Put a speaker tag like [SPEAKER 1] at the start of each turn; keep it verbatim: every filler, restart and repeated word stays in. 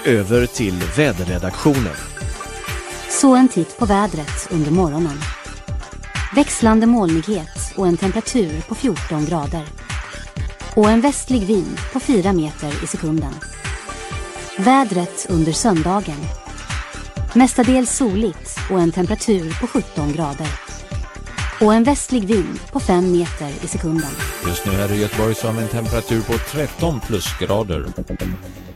[SPEAKER 1] över till väderredaktionen.
[SPEAKER 2] Så en titt på vädret under morgonen. Växlande molnighet och en temperatur på fjorton grader. Och en västlig vind på fyra meter i sekunden. Vädret under söndagen. Mestadels soligt och en temperatur på sjutton grader. Och en västlig vind på fem meter i sekunden.
[SPEAKER 3] Just nu är det Göteborg som har en temperatur på tretton plusgrader.